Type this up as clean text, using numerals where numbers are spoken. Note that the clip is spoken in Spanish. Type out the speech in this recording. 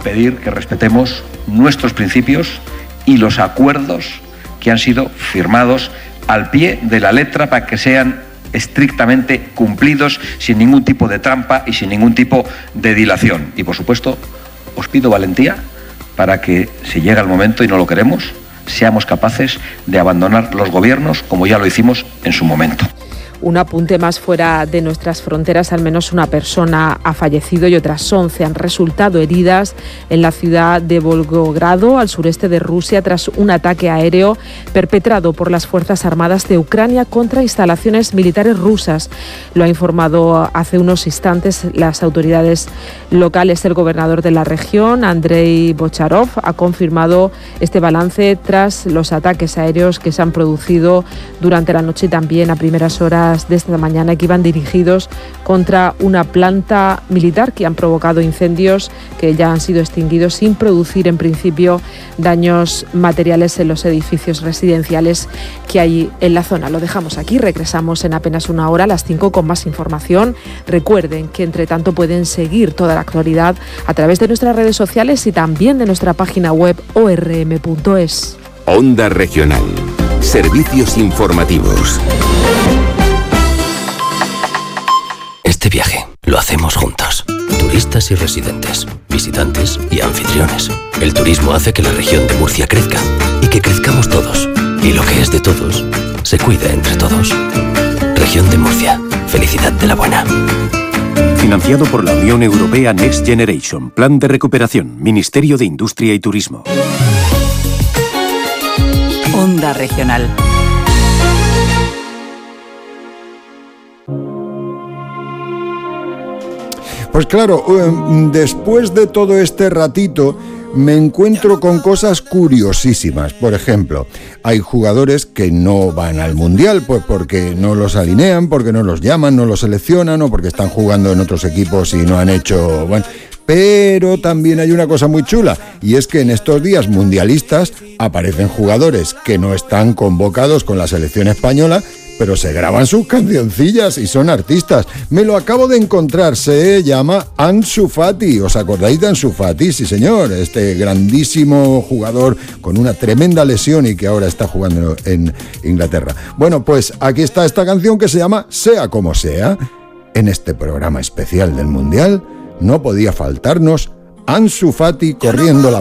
pedir que respetemos nuestros principios y los acuerdos que han sido firmados al pie de la letra para que sean estrictamente cumplidos, sin ningún tipo de trampa y sin ningún tipo de dilación. Y por supuesto, os pido valentía para que, si llega el momento y no lo queremos, seamos capaces de abandonar los gobiernos como ya lo hicimos en su momento. Un apunte más: fuera de nuestras fronteras, al menos una persona ha fallecido y otras 11 han resultado heridas en la ciudad de Volgogrado, al sureste de Rusia, tras un ataque aéreo perpetrado por las Fuerzas Armadas de Ucrania contra instalaciones militares rusas. Lo ha informado hace unos instantes las autoridades locales. El gobernador de la región, Andrei Bocharov, ha confirmado este balance tras los ataques aéreos que se han producido durante la noche y también a primeras horas de esta mañana, que iban dirigidos contra una planta militar, que han provocado incendios que ya han sido extinguidos sin producir en principio daños materiales en los edificios residenciales que hay en la zona. Lo dejamos aquí, regresamos en apenas una hora a las 5 con más información. Recuerden que entre tanto pueden seguir toda la actualidad a través de nuestras redes sociales y también de nuestra página web orm.es. Onda Regional. Servicios informativos. Este viaje lo hacemos juntos. Turistas y residentes, visitantes y anfitriones. El turismo hace que la región de Murcia crezca y que crezcamos todos. Y lo que es de todos, se cuida entre todos. Región de Murcia. Felicidad de la buena. Financiado por la Unión Europea Next Generation. Plan de recuperación. Ministerio de Industria y Turismo. Onda Regional. Pues claro, después de todo este ratito me encuentro con cosas curiosísimas. Por ejemplo, hay jugadores que no van al Mundial, pues porque no los alinean, porque no los llaman, no los seleccionan, o porque están jugando en otros equipos y no han hecho... Bueno, pero también hay una cosa muy chula, y es que en estos días mundialistas aparecen jugadores que no están convocados con la selección española, pero se graban sus cancioncillas y son artistas. Me lo acabo de encontrar, se llama Ansu Fati. ¿Os acordáis de Ansu Fati? Sí, señor, este grandísimo jugador con una tremenda lesión y que ahora está jugando en Inglaterra. Bueno, pues aquí está esta canción que se llama Sea como sea. En este programa especial del Mundial no podía faltarnos Ansu Fati corriendo la